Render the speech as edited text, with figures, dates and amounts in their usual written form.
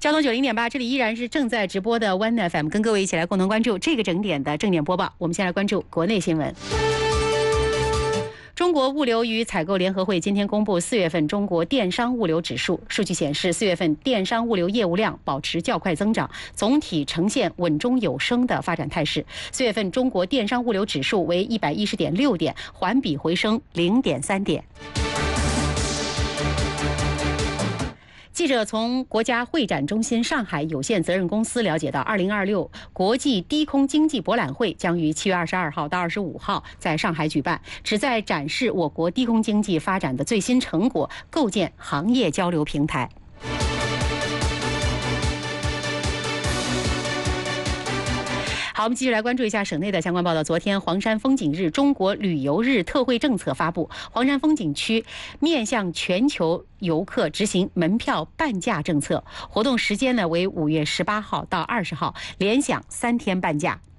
交通90.8，这里依然是正在直播的 One FM， 跟各位一起来共同关注这个整点的正点播报。我们先来关注国内新闻。中国物流与采购联合会今天公布4月份中国电商物流指数，数据显示4月份电商物流业务量保持较快增长，总体呈现稳中有升的发展态势。4月份中国电商物流指数为110.6点，环比回升0.3点。记者从国家会展中心上海有限责任公司了解到，2026国际低空经济博览会将于7月22号到25号在上海举办，旨在展示我国低空经济发展的最新成果，构建行业交流平台。好，我们继续来关注一下省内的相关报道。昨天，黄山风景日中国旅游日特惠政策发布，黄山风景区面向全球游客执行门票半价政策，活动时间呢为5月18号到20号，连享3天半价。